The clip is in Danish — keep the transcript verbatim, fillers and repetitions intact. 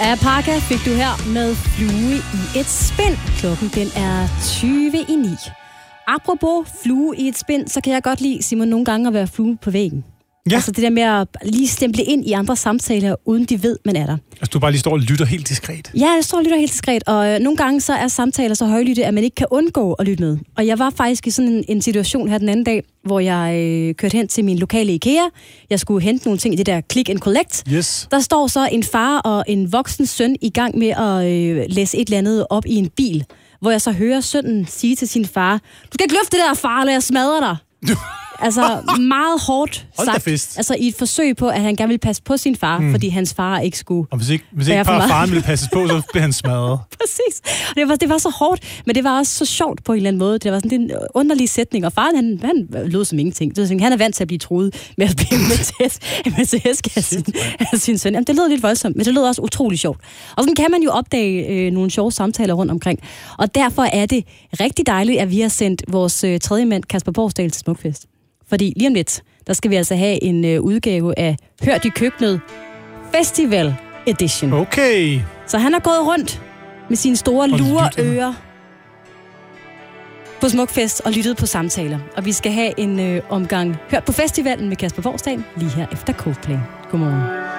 Apaka fik du her med Flue i et spind. Klokken den er tyve i ni. Apropos flue i et spind, så kan jeg godt lide, Simon, nogle gange at være flue på væggen. Ja. Altså det der med at lige stemple ind i andre samtaler, uden de ved, man er der. Altså du bare lige står og lytter helt diskret. Ja, jeg står og lytter helt diskret, og øh, nogle gange så er samtaler så højlytte, at man ikke kan undgå at lytte med. Og jeg var faktisk i sådan en, en situation her den anden dag, hvor jeg øh, kørte hen til min lokale IKEA. Jeg skulle hente nogle ting i det der click and collect. Yes. Der står så en far og en voksen søn i gang med at øh, læse et eller andet op i en bil, hvor jeg så hører sønnen sige til sin far, du skal ikke løfte det der, far, eller jeg smadrer dig. Altså meget hårdt sagt. Altså i et forsøg på, at han gerne ville passe på sin far, mm. fordi hans far ikke skulle. Og hvis ikke, hvis ikke bare faren ville passes på, så blev han smadret. Præcis. Det var, det var så hårdt, men det var også så sjovt på en eller anden måde. Det var sådan en underlig sætning, og faren han, han lød som ingenting. Det var sådan, han er vant til at blive truet med at blive med tæsk af sin, af sin søn. Jamen, det lød lidt voldsomt, men det lød også utrolig sjovt. Og sådan kan man jo opdage øh, nogle sjove samtaler rundt omkring. Og derfor er det rigtig dejligt, at vi har sendt vores øh, tredje mand, Kasper Borsdal, til Smukfest. Fordi lige om lidt, der skal vi altså have en øh, udgave af Hørt i køkkenet Festival Edition. Okay. Så han har gået rundt med sine store lureører på Smukfest og lyttet på samtaler. Og vi skal have en øh, omgang Hørt på festivalen med Kasper Borsdal lige her efter Coldplay. Godmorgen.